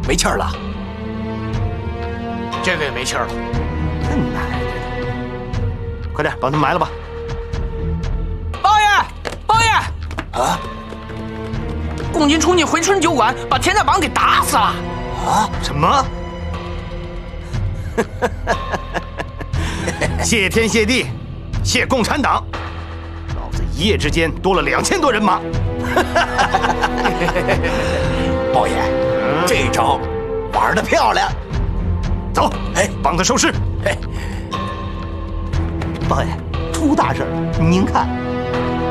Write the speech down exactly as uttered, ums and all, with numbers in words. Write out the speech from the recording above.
没气儿了。 这个也没气儿了。 他奶奶的！快点帮他埋了吧。 包爷，包爷！ 啊！ 共军冲进回春酒馆，把田大绑给打死了。 啊？ 什么？谢天谢地，谢共产党！老子一夜之间多了两千多人马。 包爷，嗯、这招玩得漂亮。 走，哎，帮他收尸。 哎， 包爷，出大事了！您看。